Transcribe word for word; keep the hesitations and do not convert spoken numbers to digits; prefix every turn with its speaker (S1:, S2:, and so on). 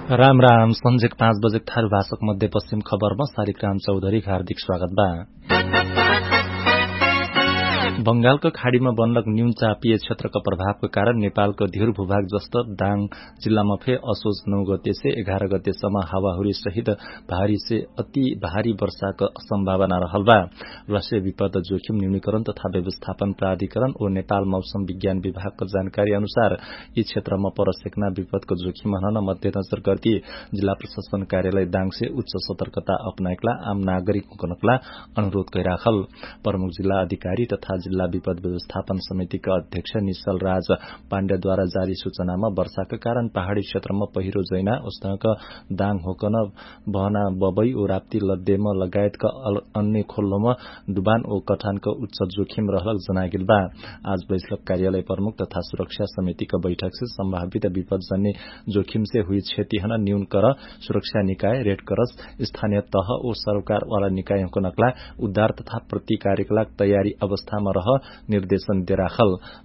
S1: राम राम संजेक पाँच बजे थारू भाषक मध्यपश्चिम खबरमा शालिग्राम चौधरी हार्दिक स्वागत बा। बंगालको खाड़ीमा बनलक न्यून चापिय क्षेत्रको प्रभावको कारण नेपालको धिर भूभाग जस्तो दाङ जिल्लामा फे असोज नौ गते से एघार गतेसम्म हावाहुरी सहित भारी से अति भारी वर्षाको सम्भावना रहल बा। राष्ट्रिय विपद जोखिम न्यूनीकरण तथा व्यवस्थापन प्राधिकरण और नेपाल मौसम विज्ञान विभागको जानकारी अनुसार यी क्षेत्रमा परसेक्ना विपदको जोखिम हन मध्यनजर गर्दै जिल्ला प्रशासन कार्यालय दाङ से उच्च सतर्कता अपनाएकला आम नागरिक हुनकला अनुरोध गरिराखल। प्रमुख जिल्ला अधिकारी तथा जिल्ला विपद व्यवस्थापन समितिका अध्यक्ष निश्चल राज पाण्डेद्वारा जारी सूचनामा वर्षाका कारण पहाड़ी क्षेत्रमा पहिरो जैना उस्तक दाङ होकन बहना बबई ओ राप्ती लद्देम लगायतका अन्य खोल्लोमा डुबान ओ कठानको उच्च जोखिम रहलक जनागिल बा। आज बैसलक कार्यालय प्रमुख तथा सुरक्षा समितिका बैठक से संभावित विपदजन्य जोखिम से हुई क्षति हन न्यून कर सुरक्षा निकाय रेड क्रॉस स्थानीय तह ओ सरकार वाला निकाय को नकला उद्धार तथा प्रतिकार्यकला तयारी अवस्थामा रह निर्देशन दिराखल।